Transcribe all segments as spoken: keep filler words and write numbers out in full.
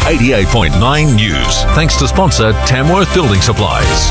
eighty-eight point nine News. Thanks to sponsor Tamworth Building Supplies.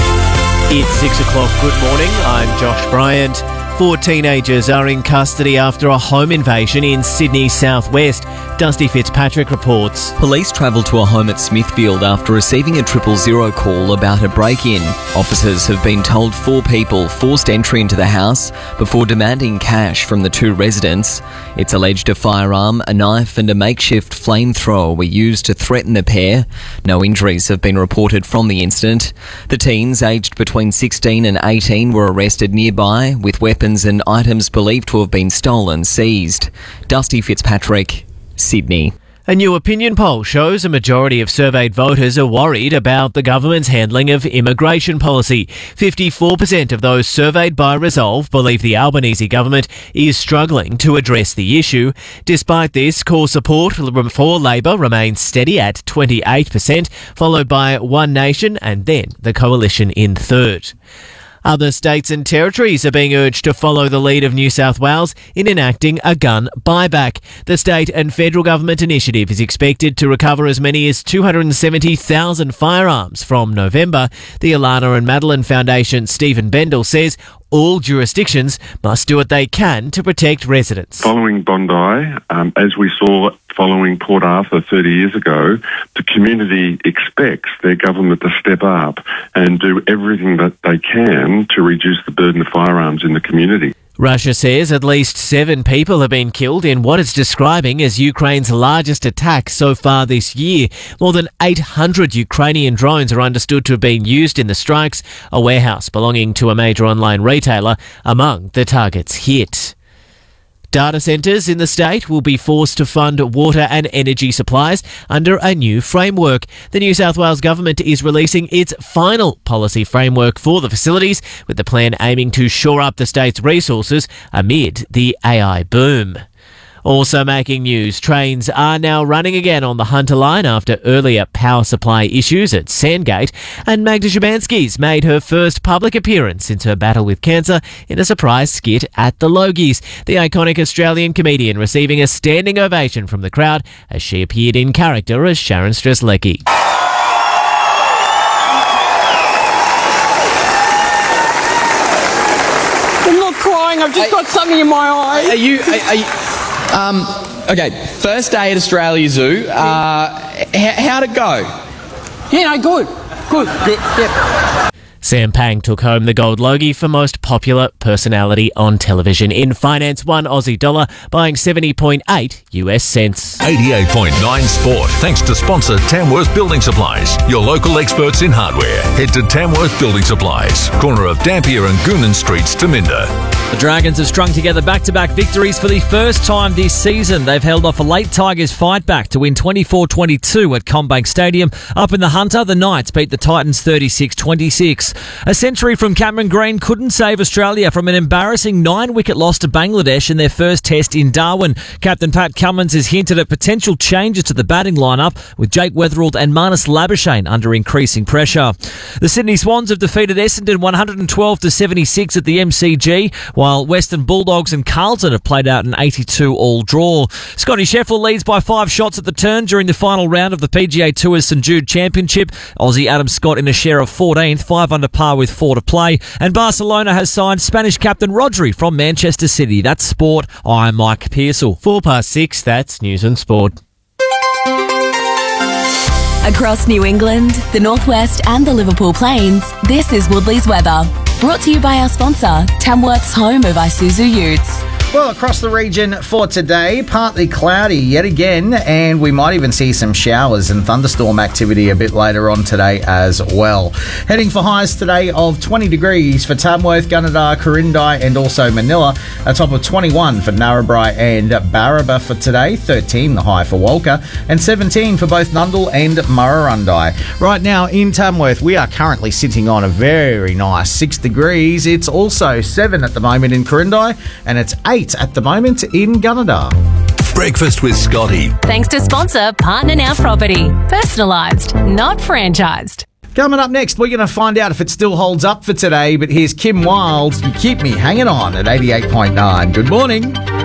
It's six o'clock. Good morning. I'm Josh Bryant. Four teenagers are in custody after a home invasion in Sydney southwest. Dusty Fitzpatrick reports. Police travelled to a home at Smithfield after receiving a triple zero call about a break-in. Officers have been told four people forced entry into the house before demanding cash from the two residents. It's alleged a firearm, a knife and a makeshift flamethrower were used to threaten the pair. No injuries have been reported from the incident. The teens, aged between sixteen and eighteen, were arrested nearby with weapons and items believed to have been stolen seized. Dusty Fitzpatrick, Sydney. A new opinion poll shows a majority of surveyed voters are worried about the government's handling of immigration policy. fifty-four percent of those surveyed by Resolve believe the Albanese government is struggling to address the issue. Despite this, core support for Labor remains steady at twenty-eight percent, followed by One Nation and then the Coalition in third. Other states and territories are being urged to follow the lead of New South Wales in enacting a gun buyback. The state and federal government initiative is expected to recover as many as two hundred seventy thousand firearms from November. The Alana and Madeline Foundation Stephen Bendel says all jurisdictions must do what they can to protect residents. Following Bondi, um, as we saw following Port Arthur thirty years ago, the community expects their government to step up and do everything that they can to reduce the burden of firearms in the community. Russia says at least seven people have been killed in what it's describing as Ukraine's largest attack so far this year. More than eight hundred Ukrainian drones are understood to have been used in the strikes, a warehouse belonging to a major online retailer among the targets hit. Data centres in the state will be forced to fund water and energy supplies under a new framework. The New South Wales government is releasing its final policy framework for the facilities, with the plan aiming to shore up the state's resources amid the A I boom. Also making news, trains are now running again on the Hunter line after earlier power supply issues at Sandgate, and Magda Szymanski's made her first public appearance since her battle with cancer in a surprise skit at the Logies. The iconic Australian comedian receiving a standing ovation from the crowd as she appeared in character as Sharon Strzelecki. I'm not crying, I've just got something in my eye. Are you... Are, are you Um, okay, first day at Australia Zoo. Uh, h- how'd it go? Yeah, no, good. Good. Good. Yep. Sam Pang took home the Gold Logie for most popular personality on television. In finance, one Aussie dollar buying seventy point eight U S cents. eighty-eight point nine Sport. Thanks to sponsor Tamworth Building Supplies, your local experts in hardware. Head to Tamworth Building Supplies, corner of Dampier and Goonan Streets, Taminda. The Dragons have strung together back-to-back victories for the first time this season. They've held off a late Tigers fight back to win twenty-four twenty-two at CommBank Stadium. Up in the Hunter, the Knights beat the Titans thirty-six twenty-six. A century from Cameron Green couldn't save Australia from an embarrassing nine-wicket loss to Bangladesh in their first test in Darwin. Captain Pat Cummins has hinted at potential changes to the batting lineup, with Jake Weatherald and Marnus Labuschagne under increasing pressure. The Sydney Swans have defeated Essendon one hundred twelve to seventy-six at the M C G, while Western Bulldogs and Carlton have played out an eighty-two all draw. Scotty Scheffler leads by five shots at the turn during the final round of the P G A Tour's St Jude Championship. Aussie Adam Scott in a share of fourteenth, five under par with four to play. And Barcelona has signed Spanish captain Rodri from Manchester City. That's sport. I'm Mike Pearsall. Four past six, that's News and Sport. Across New England, the Northwest and the Liverpool Plains, this is Woodley's weather. Brought to you by our sponsor, Tamworth's home of Isuzu Utes. Well, across the region for today, partly cloudy yet again, and we might even see some showers and thunderstorm activity a bit later on today as well. Heading for highs today of twenty degrees for Tamworth, Gunnedah, Quirindi and also Manila. A top of twenty-one for Narrabri and Barraba for today, thirteen the high for Walker, and seventeen for both Nundle and Murrurundi. Right now in Tamworth, we are currently sitting on a very nice six degrees. It's also seven at the moment in Quirindi, and it's eight at the moment in Gunnedah. Breakfast with Scotty. Thanks to sponsor Partner Now Property. Personalised, not franchised. Coming up next, we're going to find out if it still holds up for today, but here's Kim Wilde. You keep me hanging on at eighty-eight point nine. Good morning.